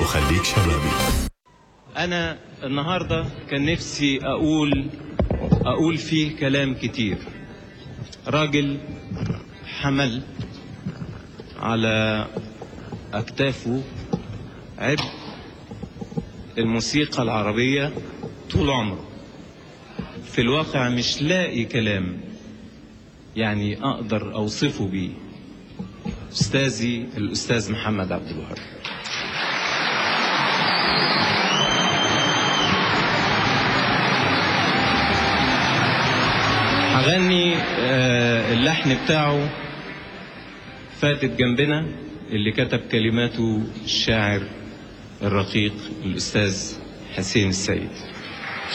وخليك شبابي. أنا النهاردة كان نفسي أقول فيه كلام كتير. راجل حمل على أكتافه عبء الموسيقى العربية طول عمره. في الواقع مش لاقي كلام يعني أقدر أوصفه بيه. أستاذي الأستاذ محمد عبد الوهاب. هغني اللحن بتاعه فاتت جنبنا اللي كتب كلماته الشاعر الرقيق الأستاذ حسين السيد.